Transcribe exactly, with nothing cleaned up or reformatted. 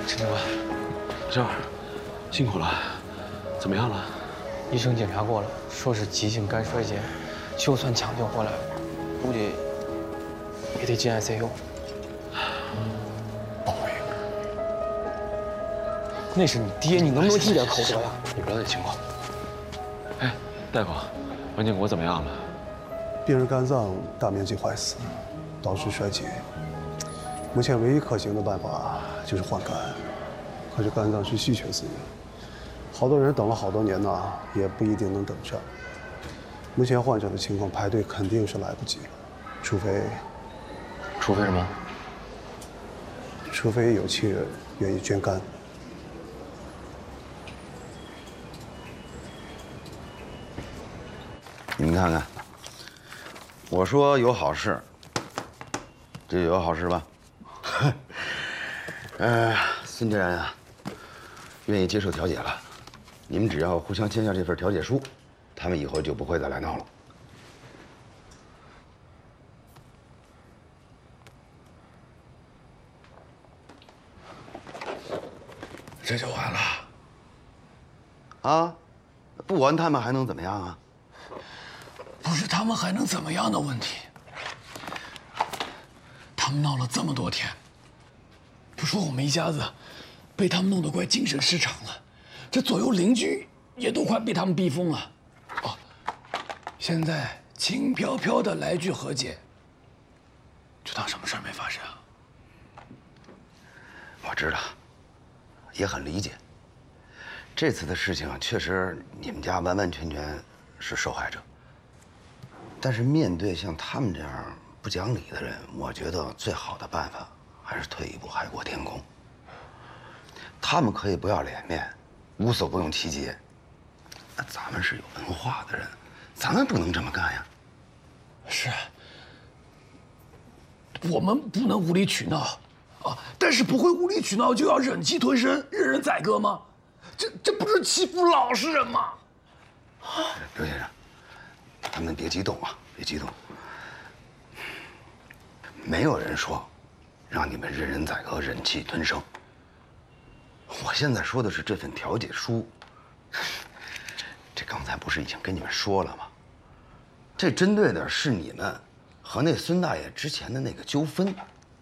陈警官， 这儿，辛苦了，怎么样了？ 医生检查过了，说是急性肝衰竭，就算抢救回来，估计也得进 I C U。 报应。 那是你爹，你能不能积点口德呀？ 你不了解情况。哎，大夫，文建国怎么样了？ 病人肝脏大面积坏死，导致衰竭。目前唯一可行的办法就是换肝，可是肝脏是稀缺资源，好多人等了好多年呢，也不一定能等上。目前患者的情况排队肯定是来不及了，除非， 除非什么？ 除非有亲人愿意捐肝。 你们看看，我说有好事，这就有好事吧？呃，孙家人啊，愿意接受调解了。你们只要互相签下这份调解书，他们以后就不会再来闹了。这就完了？啊，不完他们还能怎么样啊？ 不是他们还能怎么样的问题。他们闹了这么多天，不说我们一家子被他们弄得快精神失常了，这左右邻居也都快被他们逼疯了。哦，现在轻飘飘的来句和解，就当什么事儿没发生。 我知道，也很理解。这次的事情确实，你们家完完全全是受害者。但是面对像他们这样不讲理的人，我觉得最好的办法还是退一步海阔天空。他们可以不要脸面，无所不用其极。那咱们是有文化的人，咱们不能这么干呀。 是，我们不能无理取闹啊，但是不会无理取闹就要忍气吞声、任人宰割吗？这这不是欺负老实人吗？ 刘先生，咱们别激动啊，别激动。没有人说让你们任人宰割、忍气吞声。我现在说的是这份调解书。这刚才不是已经跟你们说了吗？这针对的是你们和那孙大爷之前的那个纠纷。